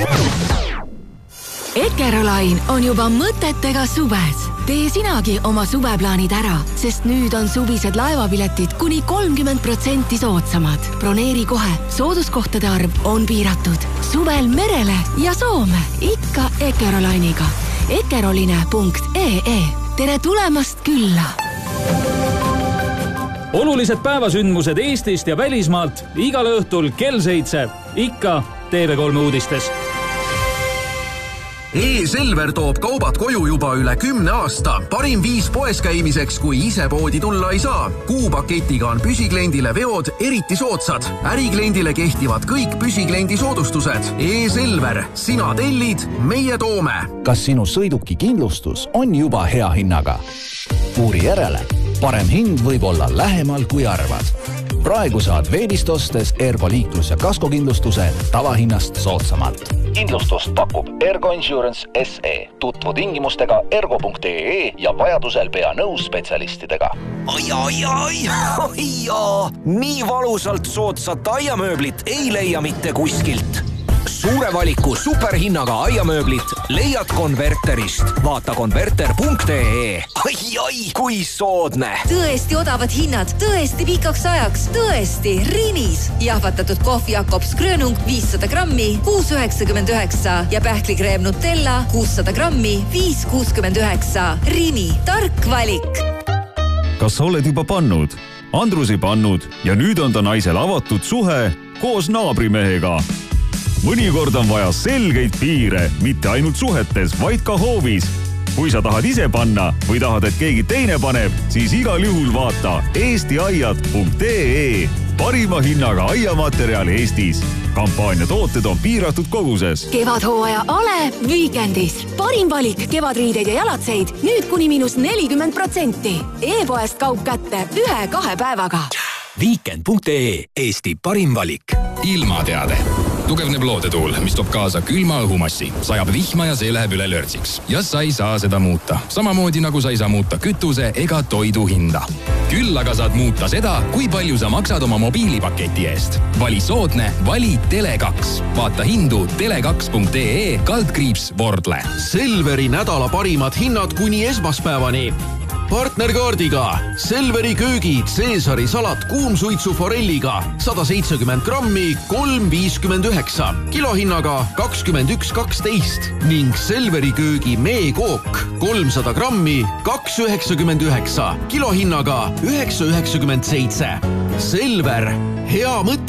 Ekerolain on juba mõtetega suves. Tee sinagi oma suveplaanid ära, sest nüüd on suvised laevapiletid kuni 30% soodsamad. Broneeri kohe, sooduskohtade arv on piiratud. Suvel merele ja Soome, ikka Ekerolainiga. Ekeroline.ee. Tere tulemast külla! Olulised päevasündmused Eestist ja välismaalt igal õhtul kell 7, ikka TV3 uudistes. E-Selver toob kaubad koju juba üle 10 aasta. Parim viis poes käimiseks, kui ise poodi tulla ei saa. Kuupaketiga on püsikliendile veod eriti soodsad. Ärikliendile kehtivad kõik püsikliendi soodustused. E-Selver, sina tellid, meie toome. Kas sinu sõiduki kindlustus on juba hea hinnaga? Uuri järele. Parem hind võib olla lähemal kui arvad. Praegu saad veebist ostes Ergo liiklus- ja kaskokindlustuse tavahinnast soodsamalt. Kindlustust pakub Ergo Insurance SE. Tutvu tingimustega ergo.ee ja vajadusel pea nõus spetsialistidega. Nii valusalt soodsat aiamööblit ei leia mitte kuskilt. Suure valiku superhinnaga aiamööblit leiad Konverterist. Vaata konverter.ee. Kui soodne! Tõesti odavad hinnad, tõesti pikaks ajaks, tõesti Rinis. Jahvatatud kohvi Jakobs Grönung 500 grammi 6,99 ja pähklikreem Nutella 600 grammi 5,69. Rini, tark valik. Kas oled juba pannud? Andrusi pannud ja nüüd on ta naisel avatud suhe koos naabrimehega. Mõnikord on vaja selgeid piire, mitte ainult suhetes, vaid ka hoovis. Kui sa tahad ise panna või tahad, et keegi teine paneb, siis igal juhul vaata eestiaiad.ee. Parima hinnaga aiamaterjal Eestis. Kampaania tooted on piiratud koguses. Kevadhooaja Ale Weekendis. Parim valik kevadriideid ja jalatseid nüüd kuni -40%. E-poest kaup kätte 1-2 päevaga. Weekend.ee. Eesti parim valik. Ilmateade. Tugevneb loodetuul, mis toob kaasa külma õhumassi, sajab vihma ja see läheb üle lörtsiks. Ja sa ei saa seda muuta. Samamoodi nagu sa ei saa muuta kütuse ega toidu hinda. Küll aga saad muuta seda, kui palju sa maksad oma mobiilipaketi eest. Vali soodne, vali Tele2. Vaata hindu tele2.ee /Vordle. Selveri nädala parimad hinnad kuni esmaspäevani. Partnerkaardiga Selveri köögid Caesari salat kuumsuitsu forelliga 170 grammi 3,59, kilohinnaga 21,12 ning Selveri köögi meekook 300 grammi 2,99, kilohinnaga 9,97. Selver, hea mõte.